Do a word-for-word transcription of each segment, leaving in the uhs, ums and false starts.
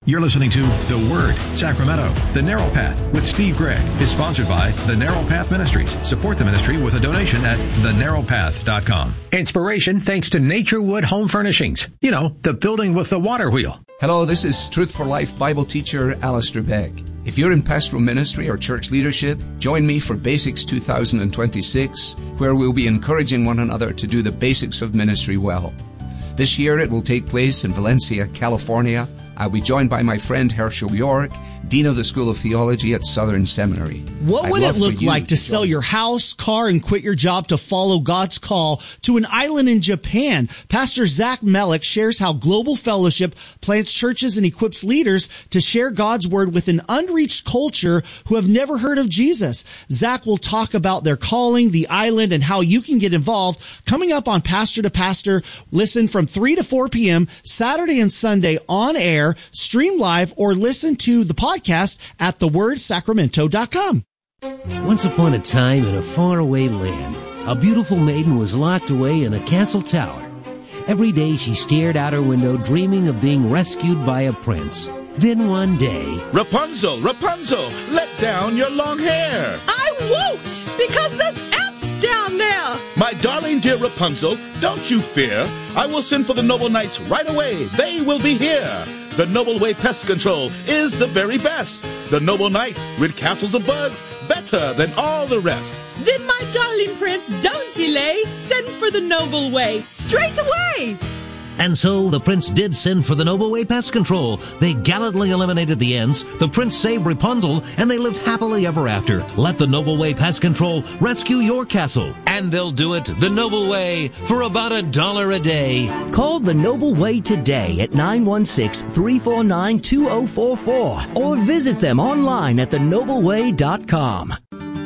You're listening to The Word, Sacramento. The Narrow Path with Steve Gregg is sponsored by The Narrow Path Ministries. Support the ministry with a donation at the narrow path dot com. Inspiration thanks to Naturewood Home Furnishings. You know, the building with the water wheel. Hello, this is Truth for Life Bible teacher Alistair Beck. If you're in pastoral ministry or church leadership, join me for Basics two thousand twenty-six, where we'll be encouraging one another to do the basics of ministry well. This year it will take place in Valencia, California. I'll be joined by my friend Herschel York, Dean of the School of Theology at Southern Seminary. What would it look like to sell your house, car, and quit your job to follow God's call to an island in Japan? Pastor Zach Melick shares how Global Fellowship plants churches and equips leaders to share God's word with an unreached culture who have never heard of Jesus. Zach will talk about their calling, the island, and how you can get involved. Coming up on Pastor to Pastor, listen from three to four p.m. Saturday and Sunday on air. Stream live or listen to the podcast at the word sacramento dot com. Once upon a time in a faraway land, a beautiful maiden was locked away in a castle tower. Every day she stared out her window dreaming of being rescued by a prince. Then one day... Rapunzel, Rapunzel, let down your long hair. I won't, because there's ants down there. My darling dear Rapunzel, don't you fear. I will send for the noble knights right away. They will be here. The Noble Way Pest Control is the very best. The Noble Knights rid castles of bugs better than all the rest. Then, my darling prince, don't delay. Send for the Noble Way straight away. And so the prince did send for the Noble Way Pest Control. They gallantly eliminated the ants, the prince saved Rapunzel, and they lived happily ever after. Let the Noble Way Pest Control rescue your castle. And they'll do it the Noble Way for about a dollar a day. Call the Noble Way today at nine one six, three four nine, two zero four four or visit them online at the noble way dot com.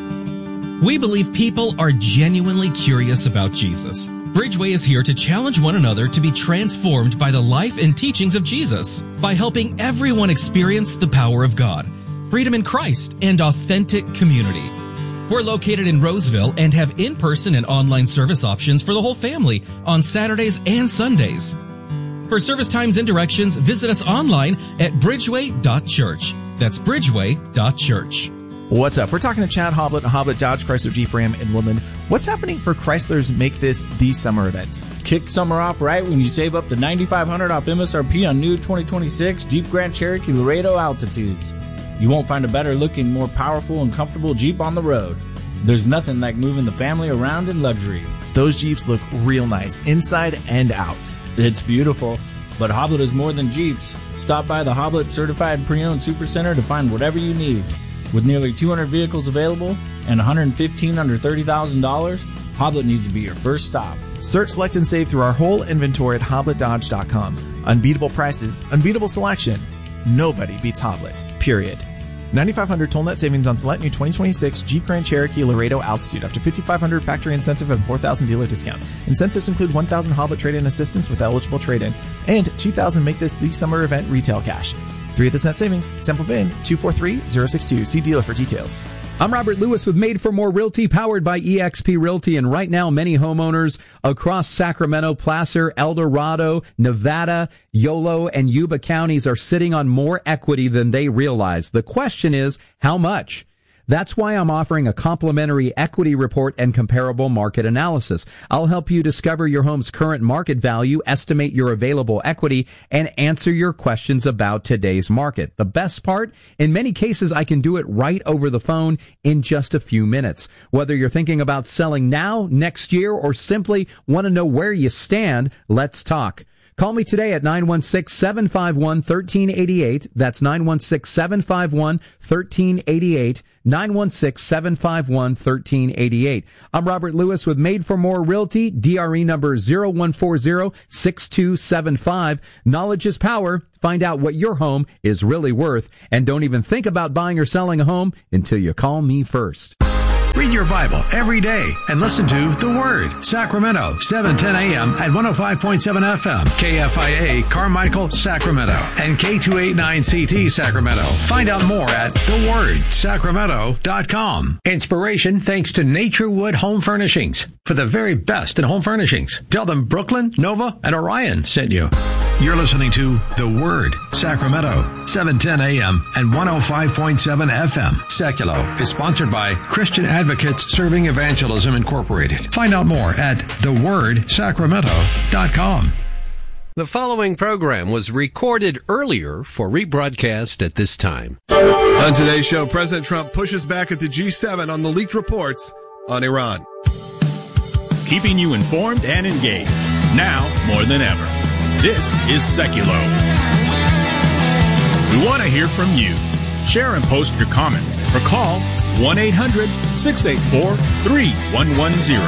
We believe people are genuinely curious about Jesus. Bridgeway is here to challenge one another to be transformed by the life and teachings of Jesus by helping everyone experience the power of God, freedom in Christ, and authentic community. We're located in Roseville and have in-person and online service options for the whole family on Saturdays and Sundays. For service times and directions, visit us online at bridgeway dot church. That's bridgeway dot church. What's up? We're talking to Chad Hoblet, Hoblet Dodge Chrysler Jeep Ram in Woodland. What's happening for Chrysler's Make This the Summer event? Kick summer off right when you save up to nine thousand five hundred dollars off M S R P on new twenty twenty-six Jeep Grand Cherokee Laredo Altitudes. You won't find a better looking, more powerful, and comfortable Jeep on the road. There's nothing like moving the family around in luxury. Those Jeeps look real nice, inside and out. It's beautiful. But Hoblet is more than Jeeps. Stop by the Hoblet Certified Pre-Owned Supercenter to find whatever you need. With nearly two hundred vehicles available and one hundred fifteen under thirty thousand dollars, Hoblet needs to be your first stop. Search, select, and save through our whole inventory at hoblet dodge dot com. Unbeatable prices, unbeatable selection. Nobody beats Hoblet, period. ninety-five hundred total net savings on select new twenty twenty-six Jeep Grand Cherokee Laredo Altitude. Up to fifty-five hundred factory incentive and four thousand dealer discount. Incentives include one thousand Hoblet trade-in assistance with eligible trade-in and two thousand Make This the Summer event retail cash. Three of this net savings. Sample V I N two four three zero six two. See dealer for details. I'm Robert Lewis with Made for More Realty, powered by E X P Realty. And right now, many homeowners across Sacramento, Placer, El Dorado, Nevada, Yolo, and Yuba counties are sitting on more equity than they realize. The question is, how much? That's why I'm offering a complimentary equity report and comparable market analysis. I'll help you discover your home's current market value, estimate your available equity, and answer your questions about today's market. The best part, in many cases, I can do it right over the phone in just a few minutes. Whether you're thinking about selling now, next year, or simply want to know where you stand, let's talk. Call me today at nine one six, seven five one, one three eight eight. That's nine one six, seven five one, one three eight eight. nine one six, seven five one, one three eight eight. I'm Robert Lewis with Made for More Realty, D R E number zero one four zero, six two seven five. Knowledge is power. Find out what your home is really worth. And don't even think about buying or selling a home until you call me first. Read your Bible every day and listen to The Word, Sacramento, seven ten a.m. at one oh five point seven F M, K F I A, Carmichael, Sacramento, and K two eighty-nine C T, Sacramento. Find out more at the word sacramento dot com. Inspiration thanks to Naturewood Home Furnishings. For the very best in home furnishings, tell them Brooklyn, Nova, and Orion sent you. You're listening to The Word, Sacramento, seven ten a.m. and one oh five point seven F M. Seculo is sponsored by Christian Advocates Serving Evangelism Incorporated. Find out more at the word sacramento dot com. The following program was recorded earlier for rebroadcast at this time. On today's show, President Trump pushes back at the G seven on the leaked reports on Iran. Keeping you informed and engaged, now more than ever. This is Seculo. We want to hear from you. Share and post your comments or call one eight hundred six eight four three one one zero.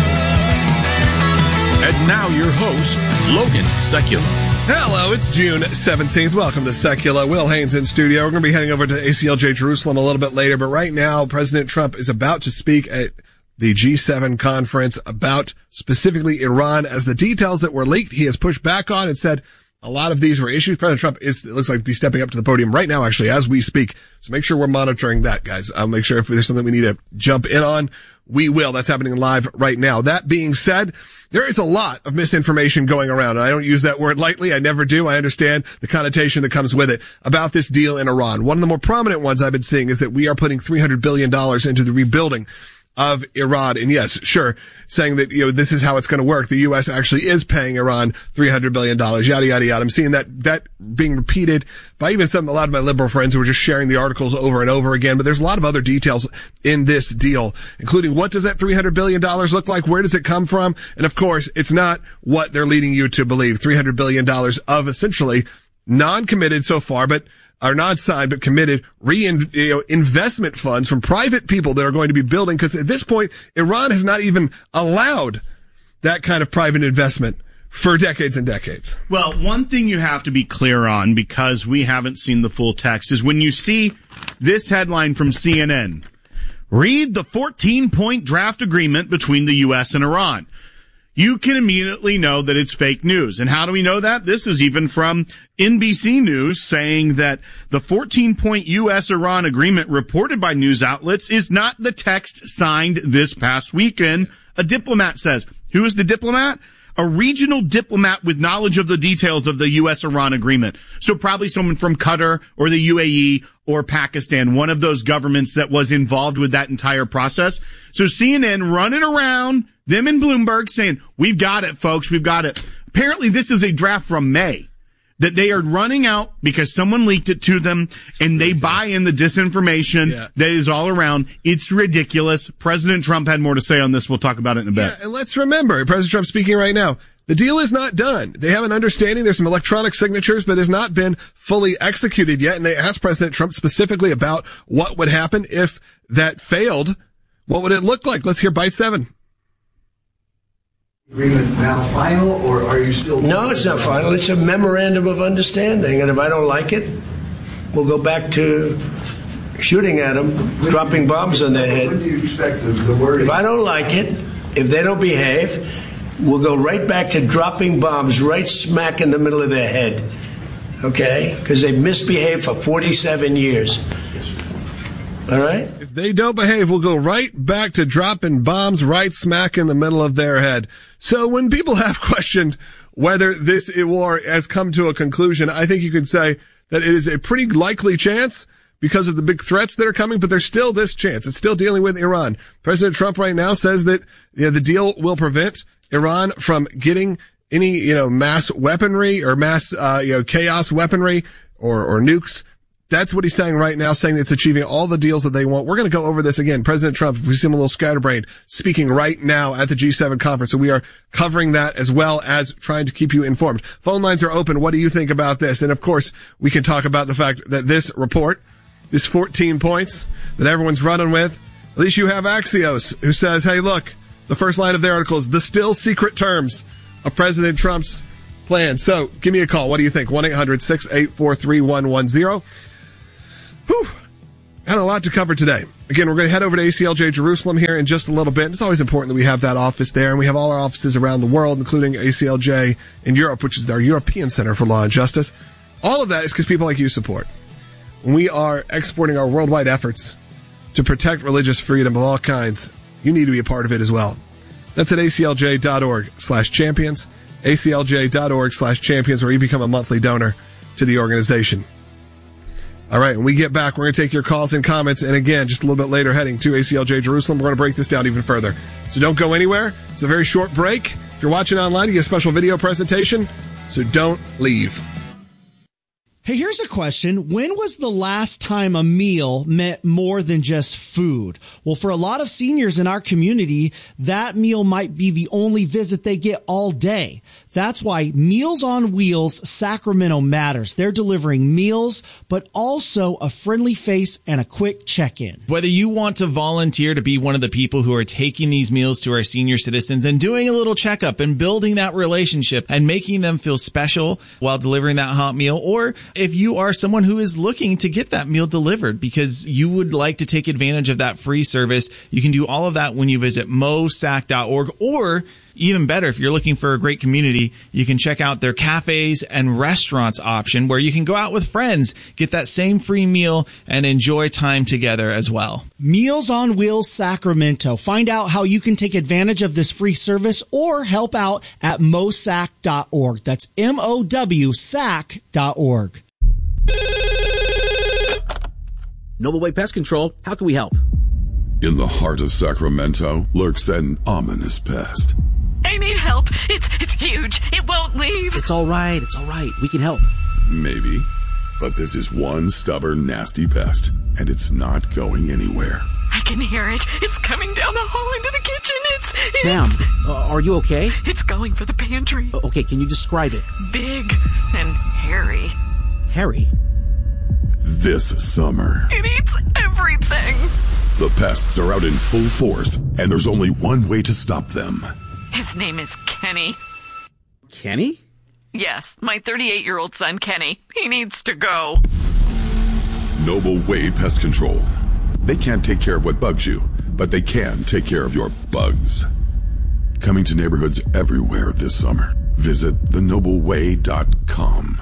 And now your host, Logan Seculo. Hello, it's June seventeenth. Welcome to Seculo. Will Haynes in studio. We're going to be heading over to A C L J Jerusalem a little bit later, but right now, President Trump is about to speak at the G seven conference about specifically Iran. As the details that were leaked, he has pushed back on and said a lot of these were issues. President Trump is, it looks like, be stepping up to the podium right now, actually, as we speak. So make sure we're monitoring that, guys. I'll make sure if there's something we need to jump in on, we will. That's happening live right now. That being said, there is a lot of misinformation going around. And I don't use that word lightly. I never do. I understand the connotation that comes with it about this deal in Iran. One of the more prominent ones I've been seeing is that we are putting three hundred billion dollars into the rebuilding of Iran. And yes, sure, saying that, you know, this is how it's going to work. The U S actually is paying Iran three hundred billion dollars, yada, yada, yada. I'm seeing that, that being repeated by even some, a lot of my liberal friends who are just sharing the articles over and over again. But there's a lot of other details in this deal, including what does that three hundred billion dollars look like? Where does it come from? And of course, it's not what they're leading you to believe. three hundred billion dollars of essentially non-committed so far, but are not signed but committed re you know, investment funds from private people that are going to be building, because at this point, Iran has not even allowed that kind of private investment for decades and decades. Well, one thing you have to be clear on, because we haven't seen the full text, is when you see this headline from C N N, read the fourteen-point draft agreement between the U S and Iran. You can immediately know that it's fake news. And how do we know that? This is even from N B C News saying that the fourteen-point U S Iran agreement reported by news outlets is not the text signed this past weekend, a diplomat says. Who is the diplomat? A regional diplomat with knowledge of the details of the U S Iran agreement. So probably someone from Qatar or the U A E or Pakistan, one of those governments that was involved with that entire process. So C N N running around, them in Bloomberg saying, we've got it, folks, we've got it. Apparently this is a draft from May that they are running out because someone leaked it to them, and they buy in the disinformation yeah. that is all around. It's ridiculous. President Trump had more to say on this. We'll talk about it in a bit. Yeah, and let's remember, President Trump speaking right now, the deal is not done. They have an understanding. There's some electronic signatures, but has not been fully executed yet. And they asked President Trump specifically about what would happen if that failed. What would it look like? Let's hear bite seven. Agreement now final, or are you still? No, it's not final. It's a memorandum of understanding, and if I don't like it, we'll go back to shooting at them, when dropping bombs on their head. When do you expect the, the word? If I don't like it, if they don't behave, we'll go right back to dropping bombs right smack in the middle of their head. Okay? Because they've misbehaved for forty-seven years. All right? If they don't behave, we'll go right back to dropping bombs right smack in the middle of their head. So when people have questioned whether this war has come to a conclusion, I think you could say that it is a pretty likely chance because of the big threats that are coming, but there's still this chance. It's still dealing with Iran. President Trump right now says that, you know, the deal will prevent Iran from getting any, you know, mass weaponry or mass, uh, you know, chaos weaponry or, or nukes. That's what he's saying right now, saying it's achieving all the deals that they want. We're going to go over this again. President Trump, we see him a little scatterbrained, speaking right now at the G seven conference. So we are covering that as well as trying to keep you informed. Phone lines are open. What do you think about this? And of course, we can talk about the fact that this report, this fourteen points that everyone's running with, at least you have Axios, who says, hey, look, the first line of their article is the still secret terms of President Trump's plan. So give me a call. What do you think? one eight hundred six eight four three one one zero. Whew. Got a lot to cover today. Again, we're going to head over to A C L J Jerusalem here in just a little bit. It's always important that we have that office there, and we have all our offices around the world, including A C L J in Europe, which is our European Center for Law and Justice. All of that is because people like you support. We are exporting our worldwide efforts to protect religious freedom of all kinds. You need to be a part of it as well. That's at aclj.org slash champions, aclj.org slash champions, where you become a monthly donor to the organization. All right, when we get back, we're going to take your calls and comments. And again, just a little bit later, heading to A C L J Jerusalem, we're going to break this down even further. So don't go anywhere. It's a very short break. If you're watching online, you get a special video presentation. So don't leave. Hey, here's a question. When was the last time a meal meant more than just food? Well, for a lot of seniors in our community, that meal might be the only visit they get all day. That's why Meals on Wheels Sacramento matters. They're delivering meals, but also a friendly face and a quick check-in. Whether you want to volunteer to be one of the people who are taking these meals to our senior citizens and doing a little checkup and building that relationship and making them feel special while delivering that hot meal, or if you are someone who is looking to get that meal delivered because you would like to take advantage of that free service, you can do all of that when you visit mosac dot org, or even better, if you're looking for a great community, you can check out their cafes and restaurants option where you can go out with friends, get that same free meal, and enjoy time together as well. Meals on Wheels Sacramento. Find out how you can take advantage of this free service or help out at mosac dot org. That's M O W S A C dot org. Noble Way Pest Control, how can we help? In the heart of Sacramento lurks an ominous pest. I need help. It's it's huge. It won't leave. It's all right. It's all right. We can help. Maybe. But this is one stubborn, nasty pest, and it's not going anywhere. I can hear it. It's coming down the hall into the kitchen. It's... it's Ma'am, uh, are you okay? It's going for the pantry. Uh, okay, can you describe it? Big and hairy. Hairy? This summer, it eats everything. The pests are out in full force, and there's only one way to stop them. His name is Kenny. Kenny? Yes, my thirty-eight-year-old son, Kenny. He needs to go. Noble Way Pest Control. They can't take care of what bugs you, but they can take care of your bugs. Coming to neighborhoods everywhere this summer. Visit the noble way dot com.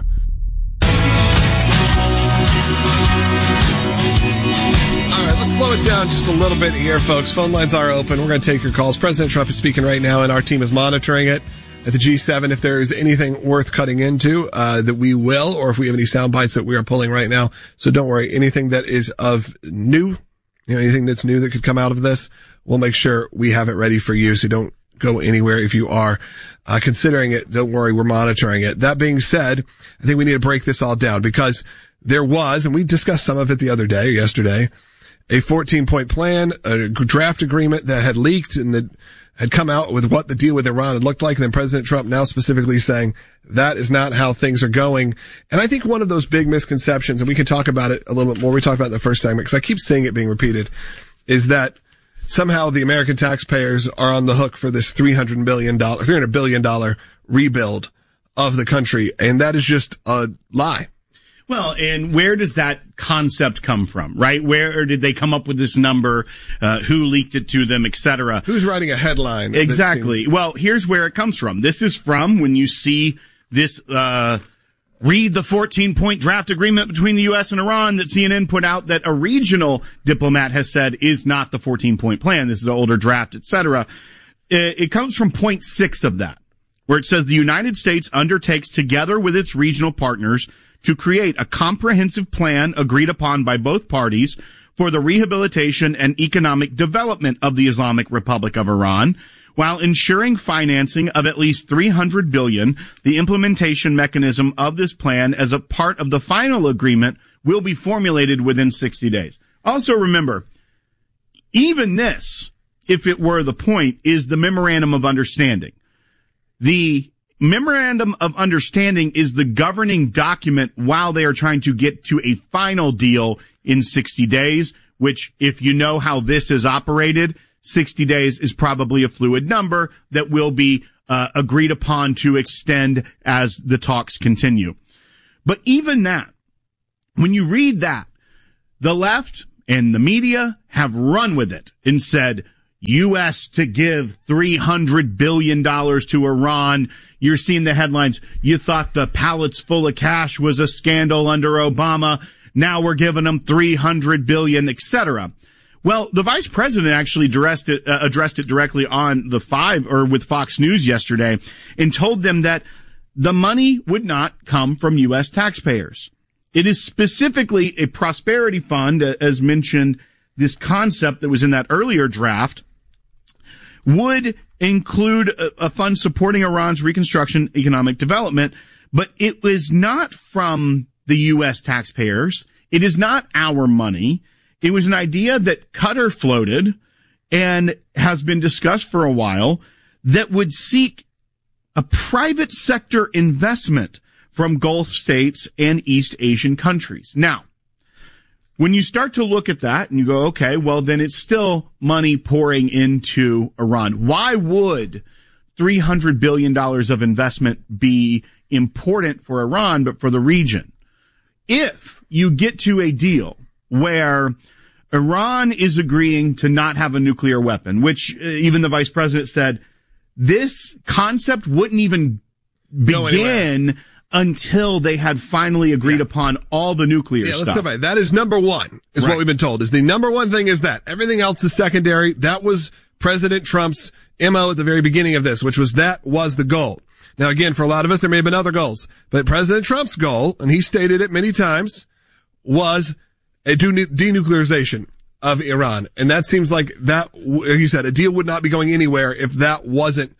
All right, let's slow it down just a little bit here, folks. Phone lines are open. We're going to take your calls. President Trump is speaking right now, and our team is monitoring it at the G seven. If there is anything worth cutting into, uh, that we will, or if we have any sound bites that we are pulling right now. So don't worry. Anything that is of new, you know, anything that's new that could come out of this, we'll make sure we have it ready for you. So don't go anywhere. If you are uh, considering it, don't worry. We're monitoring it. That being said, I think we need to break this all down because there was, and we discussed some of it the other day, yesterday, a fourteen-point plan, a draft agreement that had leaked and that had come out with what the deal with Iran had looked like. And then President Trump now specifically saying that is not how things are going. And I think one of those big misconceptions, and we can talk about it a little bit more, we talked about it in the first segment, because I keep seeing it being repeated, is that somehow the American taxpayers are on the hook for this three hundred billion dollars, three hundred billion dollars rebuild of the country. And that is just a lie. Well, and where does that concept come from, right? Where did they come up with this number? Uh, who leaked it to them, et cetera? Who's writing a headline? Exactly. Seems- well, here's where it comes from. This is from when you see this, uh, read the fourteen-point draft agreement between the U S and Iran that C N N put out that a regional diplomat has said is not the fourteen-point plan. This is an older draft, et cetera. It, it comes from point six of that, where it says the United States undertakes together with its regional partners to create a comprehensive plan agreed upon by both parties for the rehabilitation and economic development of the Islamic Republic of Iran, while ensuring financing of at least three hundred billion dollars. The implementation mechanism of this plan as a part of the final agreement will be formulated within sixty days. Also remember, even this, if it were the point, is the memorandum of understanding. The Memorandum of Understanding is the governing document while they are trying to get to a final deal in sixty days, which, if you know how this is operated, sixty days is probably a fluid number that will be uh, agreed upon to extend as the talks continue. But even that, when you read that, the left and the media have run with it and said, U S to give three hundred billion dollars to Iran. You're seeing the headlines. You thought the pallets full of cash was a scandal under Obama. Now we're giving them three hundred billion dollars, et cetera. Well, the vice president actually addressed it, uh, addressed it directly on the five or with Fox News yesterday and told them that the money would not come from U S taxpayers. It is specifically a prosperity fund, as mentioned. This concept that was in that earlier draft would include a, a fund supporting Iran's reconstruction, economic development, but it was not from the U S taxpayers. It is not our money. It was an idea that Qatar floated and has been discussed for a while that would seek a private sector investment from Gulf states and East Asian countries. Now, when you start to look at that and you go, okay, well, then it's still money pouring into Iran. Why would three hundred billion dollars of investment be important for Iran, but for the region? If you get to a deal where Iran is agreeing to not have a nuclear weapon, which uh, even the vice president said, this concept wouldn't even begin until they had finally agreed yeah. upon all the nuclear yeah, stuff. Let's go back. That is number one, is right. what we've been told. Is the number one thing is that. Everything else is secondary. That was President Trump's M O at the very beginning of this, which was that was the goal. Now, again, for a lot of us, there may have been other goals, but President Trump's goal, and he stated it many times, was a denuclearization of Iran. And that seems like that, he said, a deal would not be going anywhere if that wasn't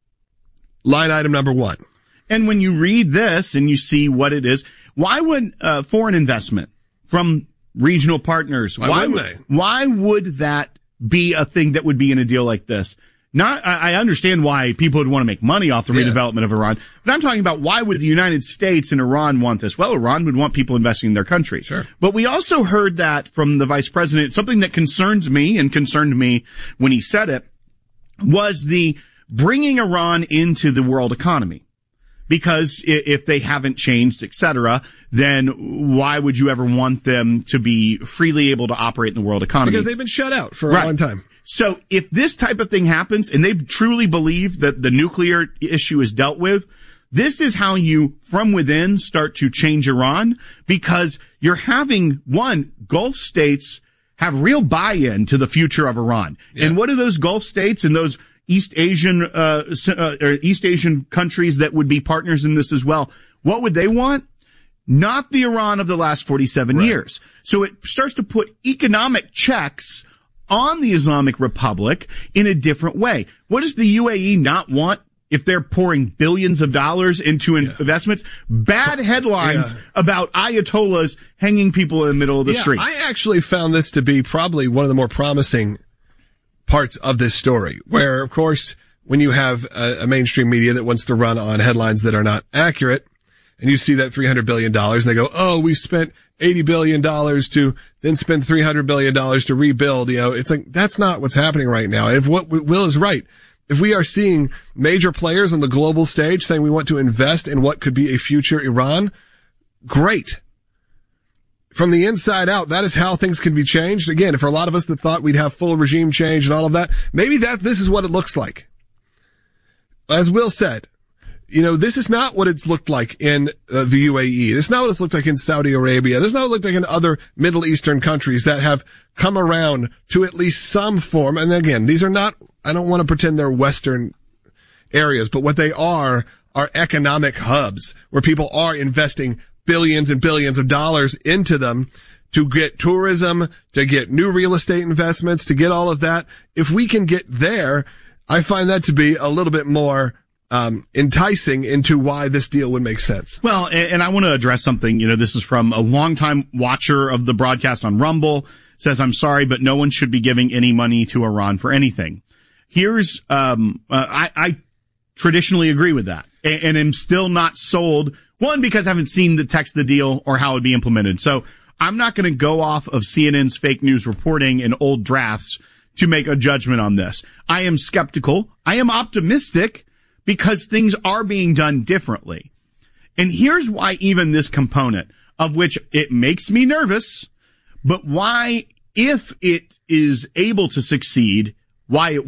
line item number one. And when you read this and you see what it is, why would uh, foreign investment from regional partners, why, why would they? Why would that be a thing that would be in a deal like this? Not, I, I understand why people would want to make money off the yeah. redevelopment of Iran, but I'm talking about why would the United States and Iran want this? Well, Iran would want people investing in their country. Sure. But we also heard that from the vice president, something that concerns me and concerned me when he said it was the bringing Iran into the world economy. Because if they haven't changed, et cetera, then why would you ever want them to be freely able to operate in the world economy? Because they've been shut out for a right. long time. So if this type of thing happens and they truly believe that the nuclear issue is dealt with, this is how you, from within, start to change Iran, because you're having, one, Gulf states have real buy-in to the future of Iran. Yeah. And what are those Gulf states and those East Asian, uh, uh, or East Asian countries that would be partners in this as well? What would they want? Not the Iran of the last forty-seven right. years. So it starts to put economic checks on the Islamic Republic in a different way. What does the U A E not want if they're pouring billions of dollars into yeah. investments? Bad headlines yeah. about Ayatollahs hanging people in the middle of the yeah, streets. I actually found this to be probably one of the more promising parts of this story, where, of course, when you have a, a mainstream media that wants to run on headlines that are not accurate, and you see that three hundred billion dollars, and they go, oh, we spent eighty billion dollars to then spend three hundred billion dollars to rebuild, you know, it's like, that's not what's happening right now. If what Will is right, if we are seeing major players on the global stage saying we want to invest in what could be a future Iran, great. From the inside out, that is how things can be changed. Again, for a lot of us that thought we'd have full regime change and all of that, maybe that this is what it looks like. As Will said, you know, this is not what it's looked like in uh, the U A E. This is not what it's looked like in Saudi Arabia. This is not what it looked like in other Middle Eastern countries that have come around to at least some form. And again, these are not, I don't want to pretend they're Western areas, but what they are are economic hubs where people are investing billions and billions of dollars into them to get tourism, to get new real estate investments, to get all of that. If we can get there, I find that to be a little bit more um enticing into why this deal would make sense. Well, and, and I want to address something. You know, this is from a longtime watcher of the broadcast on Rumble. Says, I'm sorry, but no one should be giving any money to Iran for anything. Here's, um uh, I, I traditionally agree with that, and, and am still not sold. One, because I haven't seen the text of the deal or how it would be implemented. So I'm not going to go off of C N N's fake news reporting and old drafts to make a judgment on this. I am skeptical. I am optimistic because things are being done differently. And here's why even this component, of which it makes me nervous, but why if it is able to succeed, why it